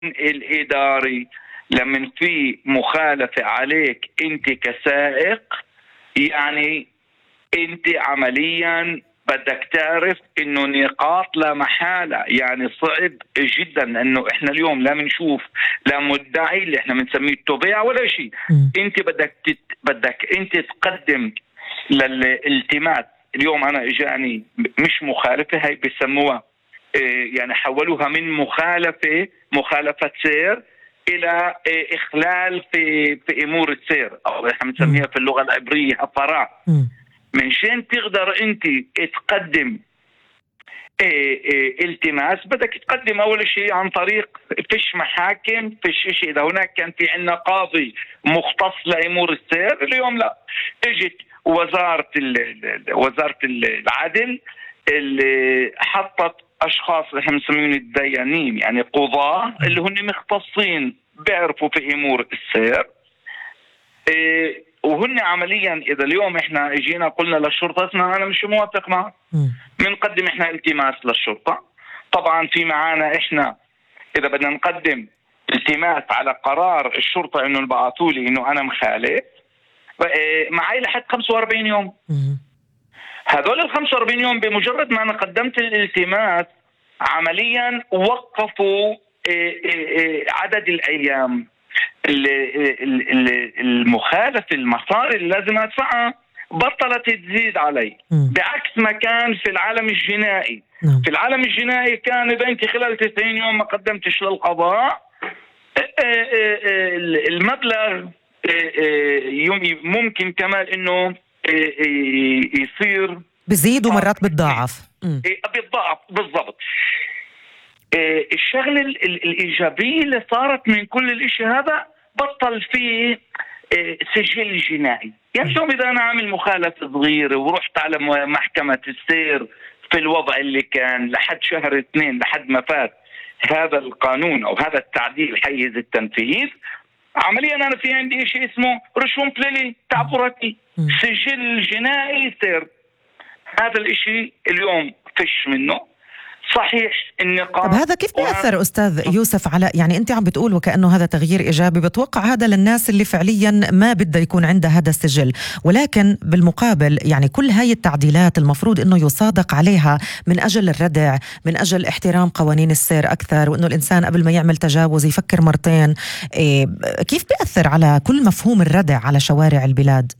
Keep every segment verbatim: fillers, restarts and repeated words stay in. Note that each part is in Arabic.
الإداري لمن في مخالفة عليك أنت كسائق، يعني أنت عمليا بدك تعرف إنه نقاط لا محالة، يعني صعب جدا إنه إحنا اليوم لا بنشوف لا مدعي اللي إحنا بنسميه التبع ولا شيء. أنت بدك تت... بدك أنت تقدم للالتماس. اليوم أنا إجاني مش مخالفة، هاي بيسموها يعني حولوها من مخالفة مخالفة سير إلى إخلال في في أمور السير، أو إحنا بنسميها في اللغة العبرية أفراء. من شان تقدر أنت تقدم التماس بدك تقدم أول شيء عن طريق فيش محاكم، فيش شيء. إذا هناك كان في عنا قاضي مختص لأمور السير، اليوم لا، اجت وزارة وزارة العدل اللي حطت أشخاص احنا بنسميهم الديانين، يعني قضاة اللي هم مختصين بيعرفوا في أمور السير. إيه وهن عمليا إذا اليوم احنا اجينا قلنا للشرطة اسمها أنا مش موافق معك، بنقدم احنا التماس للشرطة. طبعا في معانا احنا إذا بدنا نقدم التماس على قرار الشرطة إنه بعثوا لي إنه أنا مخالف، معي لحد خمسة وأربعين يوم. هذول ال خمسة وأربعين يوم بمجرد ما أنا قدمت الالتماس عمليا وقفوا عدد الأيام المخالفة، المصاري اللي لازم أدفعها بطلت تزيد علي، بعكس ما كان في العالم الجنائي. في العالم الجنائي كان إذا أنت خلال تسعين يوم ما قدمتش للقضاء المبلغ ممكن كمان إنه يصير بزيد ومرات بتضاعف. بتضاعف بالضبط. الشغلة الإيجابية اللي صارت من كل الإشي هذا بطل فيه سجل جنائي. يعني شو إذا أنا عامل مخالفة صغيرة ورحت على محكمة السير في الوضع اللي كان لحد شهر اثنين لحد ما فات هذا القانون أو هذا التعديل حيز التنفيذ، عمليا أنا في عندي شيء اسمه رشوم بليلي تعبرتي سجل جنائي سير. هذا الاشي اليوم فيش منه صحيح النقاط. طب هذا كيف بيأثر أستاذ يوسف على، يعني أنت عم بتقول وكأنه هذا تغيير إيجابي، بتوقع هذا للناس اللي فعليا ما بده يكون عندها هذا السجل، ولكن بالمقابل يعني كل هاي التعديلات المفروض أنه يصادق عليها من أجل الردع، من أجل احترام قوانين السير أكثر، وأنه الإنسان قبل ما يعمل تجاوز يفكر مرتين. إيه كيف بيأثر على كل مفهوم الردع على شوارع البلاد؟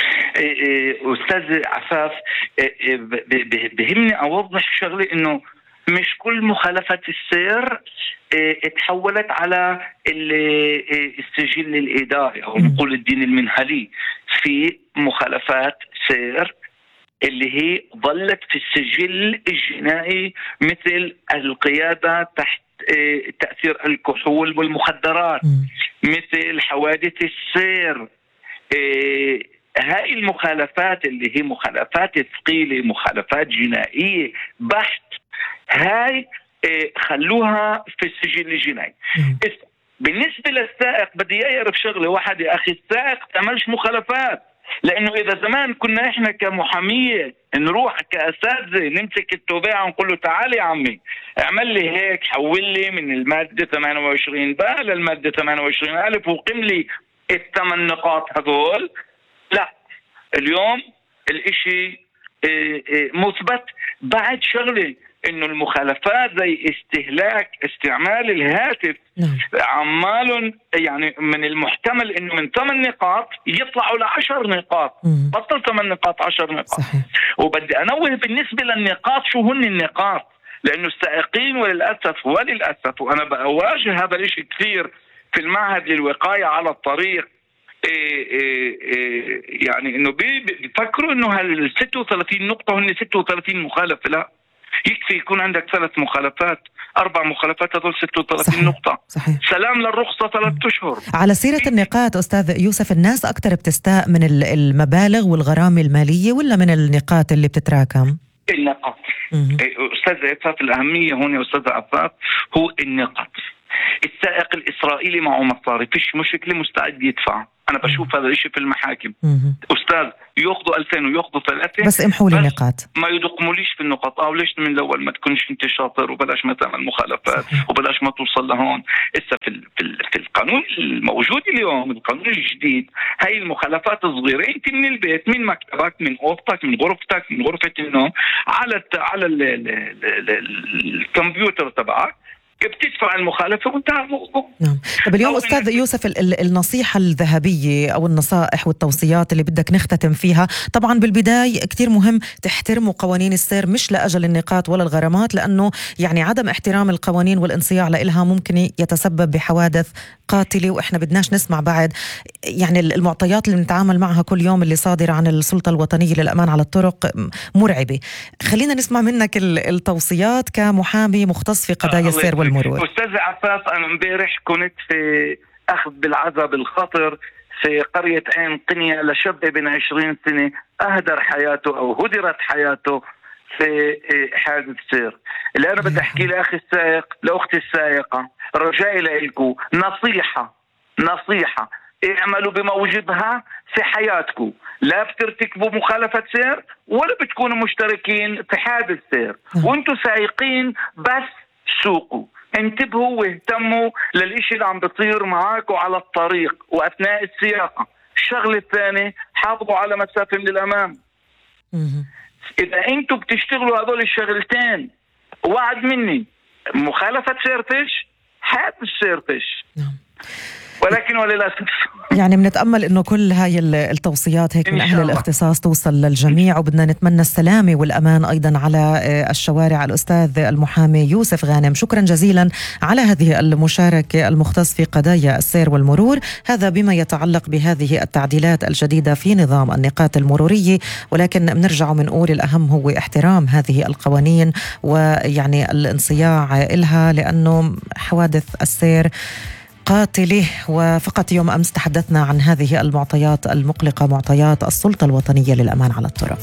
أستاذ عفاف، بهمني أوضح شغلة إنه مش كل مخالفات السير اتحولت على السجل الإداري أو نقول الدين المنهلي. في مخالفات سير اللي هي ظلت في السجل الجنائي، مثل القيادة تحت تأثير الكحول والمخدرات، مثل حوادث السير. هاي المخالفات اللي هي مخالفات ثقيلة، مخالفات جنائية بحت، هاي خلوها في السجل الجنائي. بالنسبة للسائق بدي يعرف شغلة واحدة يا أخي، السائق تعملش مخالفات، لأنه إذا زمان كنا إحنا كمحامية نروح كأساتذة نمسك التوبيع ونقول له تعالي يا عمي اعمل لي هيك، حول لي من المادة ثمانية وعشرين باء للمادة ثمانية وعشرين ألف وقم لي الثمان نقاط هذول. لا، اليوم الاشي مثبت. بعد شغلة انه المخالفات زي استهلاك استعمال الهاتف عمال، يعني من المحتمل انه من ثمان نقاط يطلعوا لعشر نقاط، بطل ثمان نقاط عشر نقاط. صحيح. وبدي انوه بالنسبة للنقاط شو هن النقاط، لانه السائقين وللأسف وللأسف وانا بواجه هذا الاشي كثير في المعهد للوقاية على الطريق، إيه إيه إيه يعني انه بيفكروا انه هال ستة وثلاثين نقطة هن ستة وثلاثين مخالفة. لا، يكفي يكون عندك ثلاث مخالفات، اربع مخالفات، هذول ستة وثلاثين صحيح. نقطة. صحيح. سلام للرخصة ثلاث اشهر. على سيرة النقاط استاذ يوسف، الناس اكثر بتستاء من المبالغ والغرامة المالية ولا من النقاط اللي بتتراكم؟ النقاط. استاذ عفاف، الاهمية هون يا استاذ عفاف هو النقاط. السائق الاسرائيلي معه مصاري، فيش مشكلة، مستعد يدفع. أنا بشوف هذا الشيء في المحاكم. مم. أستاذ يأخذوا ألفين ويأخذوا ثلاثة، بس امحوا لي النقاط، ما يدقموليش في النقاط. أو ليش من الأول ما تكونش أنت شاطر وبلاش ما تعمل مخالفات وبلاش ما توصل لهون. إسا في, ال... في, ال... في القانون الموجود اليوم، القانون الجديد، هاي المخالفات صغيرة. أنت من البيت، من مكتبك، من أوضتك، من غرفتك، من غرفة النوم، على الت... على ال... ال... ال... ال... الكمبيوتر تبعك بتدفع المخالفة وانتهى الموضوع. نعم. طب اليوم أستاذ يوسف، النصيحة الذهبية أو النصائح والتوصيات اللي بدك نختتم فيها، طبعا بالبداية كتير مهم تحترموا قوانين السير، مش لأجل النقاط ولا الغرامات، لأنه يعني عدم احترام القوانين والانصياع لإلها ممكن يتسبب بحوادث قاتلة، وإحنا بدناش نسمع بعد يعني المعطيات اللي نتعامل معها كل يوم اللي صادرة عن السلطة الوطنية للأمان على الطرق مرعبة. خلينا نسمع منك التوصيات كمحامي مختص في قضايا السير والمرور. أستاذ عفاف، أنا امبارح كنت في أخذ بالعزاء بالخاطر في قرية عين قنية لشاب ابن عشرين سنة أهدر حياته أو هدرت حياته في حادث سير. اللي أنا بدي أحكي لأخي السائق، لأختي السائقة، رجائي لكم نصيحة نصيحة اعملوا بموجبها في حياتكم. لا بترتكبوا مخالفة سير ولا بتكونوا مشتركين في حادث سير، وانتوا سايقين بس سوقوا. انتبهوا واهتموا للإشي اللي عم بيصير معاكم على الطريق وأثناء السياقة. الشغلة الثانية، حافظوا على مسافة من الأمام. إذا أنتوا بتشتغلوا هذول الشغلتين، وعد مني مخالفة سيرتش حادث سيرتش. ولكن وللأسف يعني بنتأمل إنه كل هاي التوصيات هيك من أهل الاختصاص توصل للجميع، وبدنا نتمنى السلامة والأمان أيضا على الشوارع. الأستاذ المحامي يوسف غانم، شكرا جزيلا على هذه المشاركة، المختص في قضايا السير والمرور، هذا بما يتعلق بهذه التعديلات الجديدة في نظام النقاط المرورية. ولكن بنرجع ونقول الأهم هو احترام هذه القوانين ويعني الانصياع إلها، لأنه حوادث السير قاتلة. وفقط يوم أمس تحدثنا عن هذه المعطيات المقلقة، معطيات السلطة الوطنية للأمان على الطرق.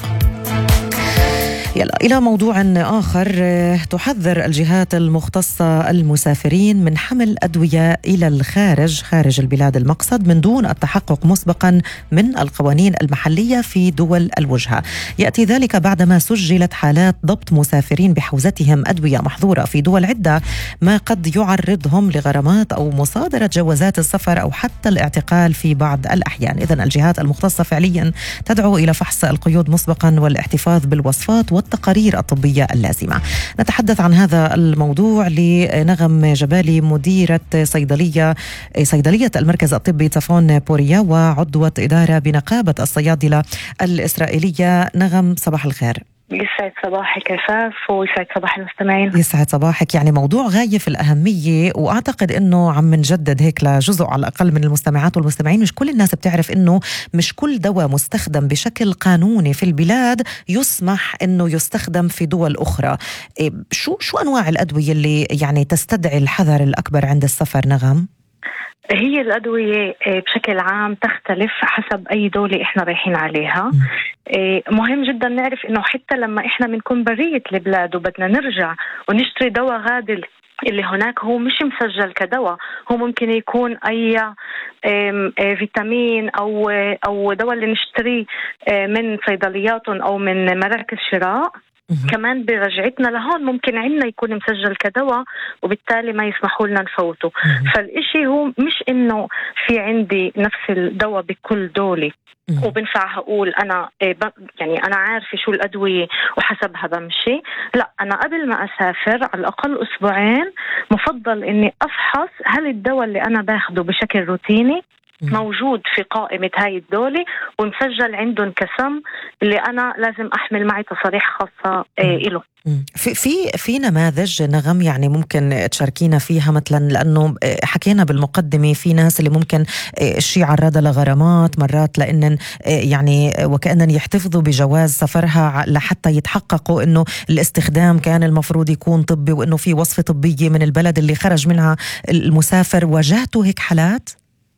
يلا إلى موضوع آخر. تحذر الجهات المختصة المسافرين من حمل أدوية إلى الخارج خارج البلاد المقصد من دون التحقق مسبقا من القوانين المحلية في دول الوجهة. يأتي ذلك بعدما سجلت حالات ضبط مسافرين بحوزتهم أدوية محظورة في دول عدة، ما قد يعرضهم لغرامات أو مصادرة جوازات السفر أو حتى الاعتقال في بعض الأحيان. إذن الجهات المختصة فعليا تدعو إلى فحص القيود مسبقا والاحتفاظ بالوصفات والتقارير الطبية اللازمة. نتحدث عن هذا الموضوع لنغم جبالي، مديرة صيدلية صيدلية المركز الطبي تافون بوريا وعضوة إدارة بنقابة الصيادلة الإسرائيلية. نغم، صباح الخير. يسعد صباحك عفاف ويسعد صباح المستمعين. يسعد صباحك. يعني موضوع غاية في الأهمية، وأعتقد أنه عم نجدد هيك لجزء على الأقل من المستمعات والمستمعين، مش كل الناس بتعرف أنه مش كل دواء مستخدم بشكل قانوني في البلاد يسمح أنه يستخدم في دول أخرى. شو شو أنواع الأدوية اللي يعني تستدعي الحذر الأكبر عند السفر نغم؟ هي الأدوية بشكل عام تختلف حسب أي دولة إحنا رايحين عليها. مهم جدا نعرف إنه حتى لما إحنا بنكون برية البلاد وبدنا نرجع ونشتري دواء غادل اللي هناك هو مش مسجل كدواء، هو ممكن يكون أي فيتامين أو أو دواء اللي نشتريه من صيدليات أو من مراكز شراء. كمان برجعتنا لهون ممكن عنا يكون مسجل كدواء وبالتالي ما يسمحوا لنا نفوته. فالإشي هو مش إنه في عندي نفس الدواء بكل دولة وبنفع أقول أنا يعني أنا عارفة شو الأدوية وحسبها بمشي. لا، أنا قبل ما أسافر على الأقل أسبوعين مفضل إني أفحص هل الدواء اللي أنا باخده بشكل روتيني موجود في قائمة هاي الدولة ومسجل عندهم كسم اللي أنا لازم أحمل معي تصاريح خاصة إله. في في في نماذج نغم يعني ممكن تشاركينا فيها مثلا، لأنه حكينا بالمقدمة في ناس اللي ممكن الشيء عرضها لغرامات مرات لأن يعني وكأنن يحتفظوا بجواز سفرها لحتى يتحققوا إنه الاستخدام كان المفروض يكون طبي وإنه في وصفة طبية من البلد اللي خرج منها المسافر. واجهتوا هيك حالات؟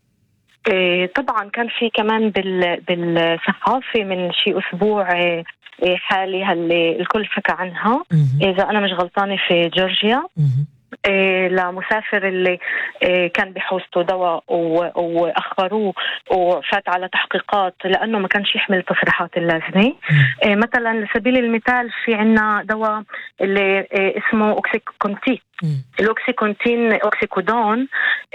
طبعا كان في كمان بالصحافة من شيء أسبوع حالي اللي الكل حكى عنها، إذا أنا مش غلطانة في جورجيا. لمسافر اللي كان بحوزته دواء وأخروه وفات على تحقيقات لأنه ما كانش يحمل التصريحات اللازمة. مثلا لسبيل المثال في عنا دواء اللي اسمه أوكسيكونتين. الأوكسيكونتين أوكسيكودون